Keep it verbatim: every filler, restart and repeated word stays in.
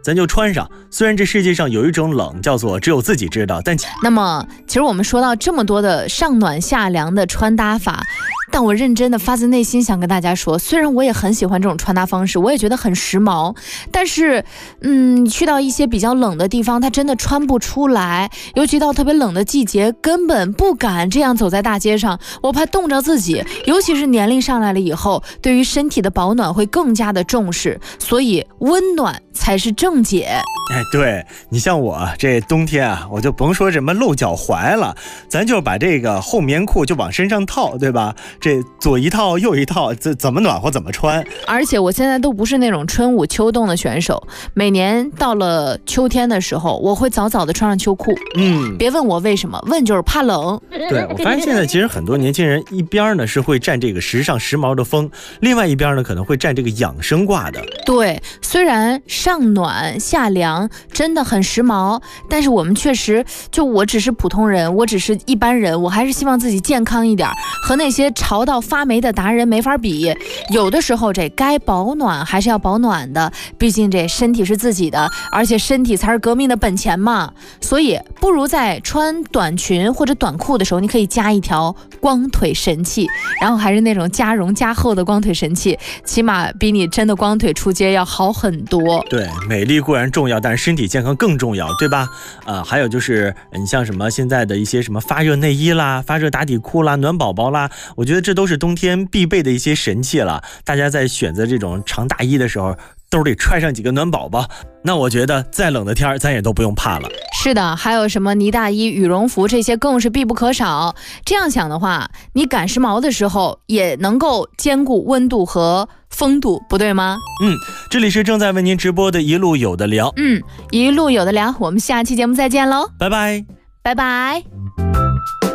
咱就穿上。虽然这世界上有一种冷叫做只有自己知道，但那么其实我们说到这么多的上暖下凉的穿搭法，但我认真的发自内心想跟大家说，虽然我也很喜欢这种穿搭方式，我也觉得很时髦，但是嗯，去到一些比较冷的地方，它真的穿不出来，尤其到特别冷的季节，根本不敢这样走在大街上，我怕冻着自己，尤其是年龄上来了以后，对于身体的保暖会更加的重视，所以温暖才是正解。 哎，对，你像我这冬天啊，我就甭说什么露脚踝了，咱就把这个厚棉裤就往身上套，对吧？这左一套右一套，怎怎么暖和怎么穿。 而且我现在都不是那种春捂秋冻的选手，每年到了秋天的时候，我会早早的穿上秋裤。嗯，别问我为什么，问就是怕冷。 对，我发现现在其实很多年轻人一边呢是会占这个时尚时髦的风，另外一边呢可能会占这个养生挂的。 对，虽然上暖下凉真的很时髦，但是我们确实，就我只是普通人，我只是一般人，我还是希望自己健康一点，和那些潮到发霉的达人没法比。有的时候这该保暖还是要保暖的，毕竟这身体是自己的，而且身体才是革命的本钱嘛。所以不如在穿短裙或者短裤的时候，你可以加一条光腿神器，然后还是那种加绒加厚的光腿神器，起码比你真的光腿出街要好很多。 对，美丽固然重要，但是身体健康更重要，对吧？呃，还有就是你像什么现在的一些什么发热内衣啦、发热打底裤啦、暖宝宝啦，我觉得这都是冬天必备的一些神器了。大家在选择这种长大衣的时候，兜里揣上几个暖宝宝，那我觉得再冷的天咱也都不用怕了。 是的，还有什么呢大衣、羽绒服，这些更是必不可少。这样想的话，你赶时髦的时候也能够兼顾温度和风度，不对吗？ 嗯，这里是正在为您直播的一路有的聊。 嗯，一路有的聊，我们下期节目再见喽， 拜拜， 拜拜。